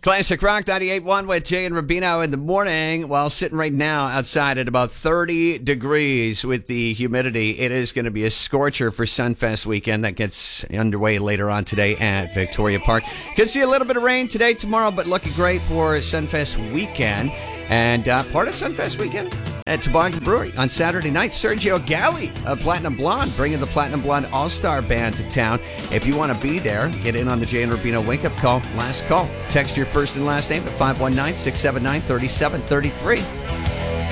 Classic Rock 98.1 with Jay and Rubino in the morning. While sitting right now outside at about 30 degrees with the humidity, it is going to be a scorcher for Sunfest weekend that gets underway later on today at Victoria Park. Could see a little bit of rain today, tomorrow, but looking great for Sunfest weekend. And part of Sunfest weekend at Toboggan Brewery on Saturday night, Sergio Galli of Platinum Blonde, bringing the Platinum Blonde All-Star Band to town. If you want to be there, get in on the Jay and Rubino wake-up call. Last call. Text your first and last name at 519-679-3733.